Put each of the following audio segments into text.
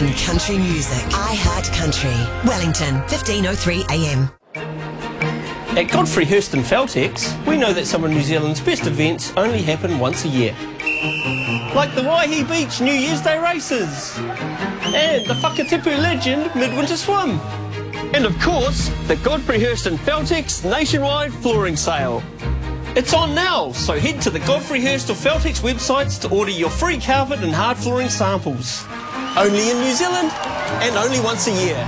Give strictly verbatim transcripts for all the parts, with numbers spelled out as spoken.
in country music. I Heart Country. Wellington, fifteen oh three A M. At Godfrey Hirst and Feltex, we know that some of New Zealand's best events only happen once a year. Like the Waihi Beach New Year's Day races, and the Whakatipu Legend Midwinter Swim, and of course, the Godfrey Hirst and Feltex nationwide flooring sale. It's on now, so head to the Godfrey Hirst or Feltex websites to order your free carpet and hard flooring samples. Only in New Zealand, and only once a year.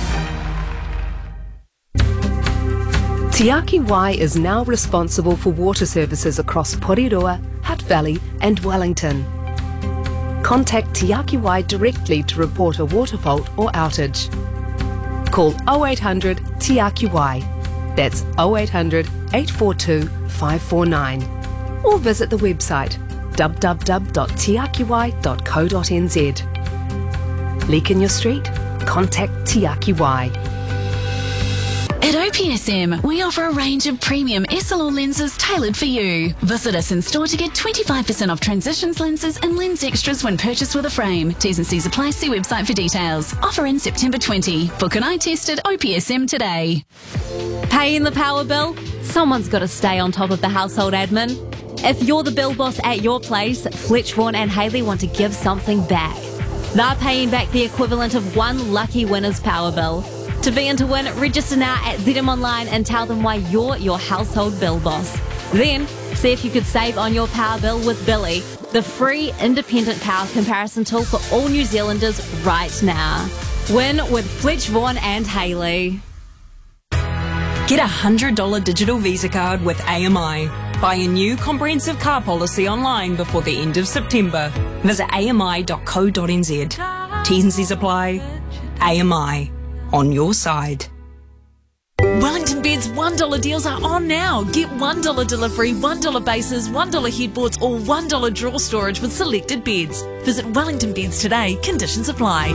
Te Aki Wai is now responsible for water services across Porirua, Hutt Valley and Wellington. Contact Te Aki Wai directly to report a water fault or outage. Call oh eight hundred Te Aki Wai. That's oh eight hundred, eight four two, five four nine. Or visit the website w w w dot te aki wai dot co dot n z. Leak in your street? Contact Te Aki Wai. At O P S M, we offer a range of premium S L R lenses tailored for you. Visit us in store to get twenty-five percent off transitions lenses and lens extras when purchased with a frame. T's and C's apply. See website for details. Offer in September twentieth. Book an eye test at O P S M today. Paying the power bill? Someone's got to stay on top of the household admin. If you're the bill boss at your place, Fletch, Vaughan and Haley want to give something back. They're paying back the equivalent of one lucky winner's power bill. To be in to win, register now at Z M Online and tell them why you're your household bill boss. Then, see if you could save on your power bill with Billy, the free independent power comparison tool for all New Zealanders right now. Win with Fletch, Vaughan and Haley. Get a one hundred dollars digital Visa card with A M I. Buy a new comprehensive car policy online before the end of September. Visit a m i dot co dot n z. T's and C's apply. A M I. On your side. Wellington Beds one dollar deals are on now. Get one dollar delivery, one dollar bases, one dollar headboards or one dollar drawer storage with selected beds. Visit Wellington Beds today. Conditions apply.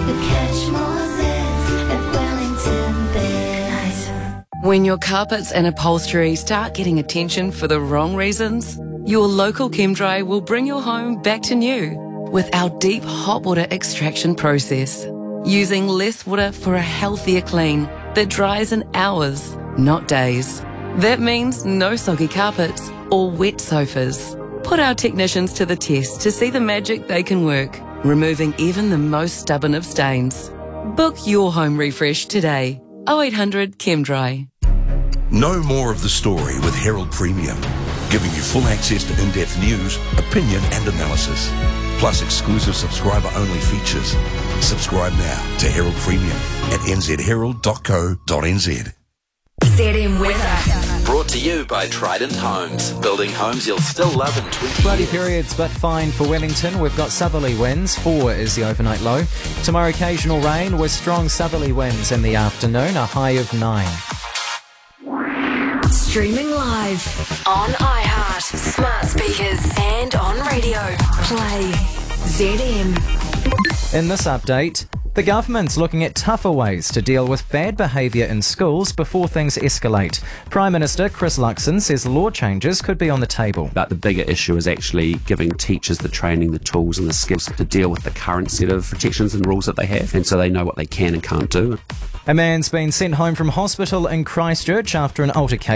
When your carpets and upholstery start getting attention for the wrong reasons, your local ChemDry will bring your home back to new with our deep hot water extraction process. Using less water for a healthier clean that dries in hours, not days. That means no soggy carpets or wet sofas. Put our technicians to the test to see the magic they can work, removing even the most stubborn of stains. Book your home refresh today. oh eight hundred ChemDry. Know more of the story with Herald Premium, giving you full access to in-depth news, opinion and analysis, plus exclusive subscriber-only features. Subscribe now to Herald Premium at n z herald dot co dot n z. Z M Weather. Brought to you by Trident Homes. Building homes you'll still love in twenty Cloudy years. periods, but fine for Wellington. We've got southerly winds. Four is the overnight low. Tomorrow, occasional rain with strong southerly winds in the afternoon. A high of nine. Streaming live on iHeart, smart speakers and on radio. Play Z M. In this update, the government's looking at tougher ways to deal with bad behaviour in schools before things escalate. Prime Minister Chris Luxon says law changes could be on the table. But the bigger issue is actually giving teachers the training, the tools and the skills to deal with the current set of protections and rules that they have, and so they know what they can and can't do. A man's been sent home from hospital in Christchurch after an altercation